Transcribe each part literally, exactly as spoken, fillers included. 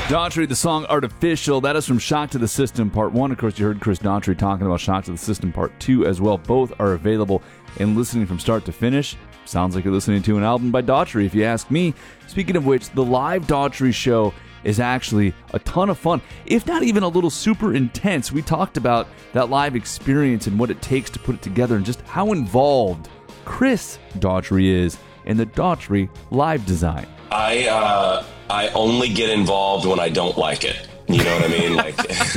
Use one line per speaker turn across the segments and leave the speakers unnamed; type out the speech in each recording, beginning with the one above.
Daughtry, the song Artificial. That is from Shock to the System Part one. Of course, you heard Chris Daughtry talking about Shock to the System Part two as well. Both are available and listening from start to finish. Sounds like you're listening to an album by Daughtry, if you ask me. Speaking of which, the live Daughtry show is actually a ton of fun, if not even a little super intense. We talked about that live experience and what it takes to put it together and just how involved Chris Daughtry is in the Daughtry live design.
I uh, I only get involved when I don't like it. You know what I mean? Like,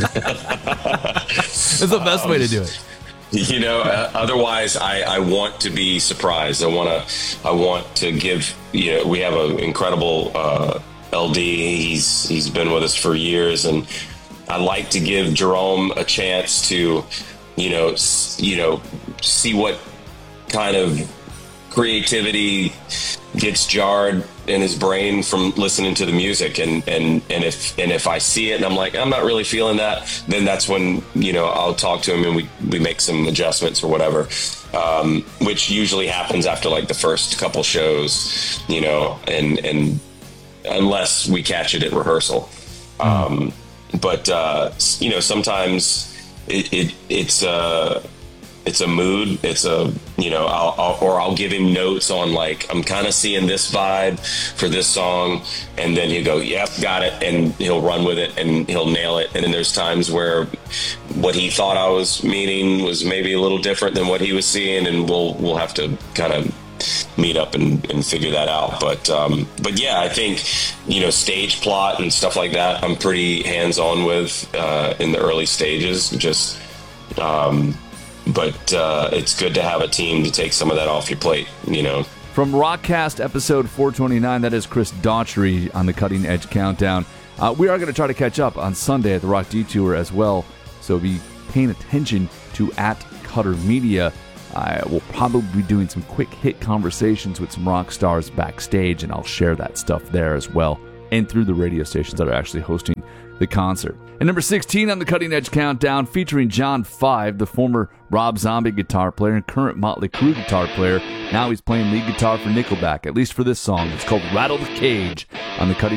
that's the best um, way to do it.
You know, uh, otherwise I, I want to be surprised. I want to I want to give, you know, we have an incredible uh, L D. He's he's been with us for years, and I like to give Jerome a chance to, you know, s- you know, see what kind of creativity gets jarred in his brain from listening to the music, and and and if and if I see it and I'm like, I'm not really feeling that, then that's when, you know, I'll talk to him and we we make some adjustments or whatever, um, which usually happens after like the first couple shows, you know, and and unless we catch it at rehearsal. Um, but, uh, you know, sometimes it, it it's a, it's a mood. It's a, you know, I'll, I'll or I'll give him notes on like, I'm kind of seeing this vibe for this song. And then he'll go, yep, got it. And he'll run with it and he'll nail it. And then there's times where what he thought I was meaning was maybe a little different than what he was seeing. And we'll, we'll have to kind of meet up and, and figure that out. But um, but yeah, I think, you know, stage plot and stuff like that, I'm pretty hands-on with uh, in the early stages. Just, um, but uh, it's good to have a team to take some of that off your plate, you know.
From Rockcast episode four twenty-nine, that is Chris Daughtry on the Cutting Edge Countdown. Uh, we are going to try to catch up on Sunday at the Rock Detour as well, so be paying attention to at Cutter Media. I will probably be doing some quick hit conversations with some rock stars backstage, and I'll share that stuff there as well, and through the radio stations that are actually hosting the concert. And number sixteen on the Cutting Edge Countdown, featuring John Five, the former Rob Zombie guitar player and current Motley Crue guitar player. Now he's playing lead guitar for Nickelback, at least for this song. It's called Rattle the Cage on the Cutting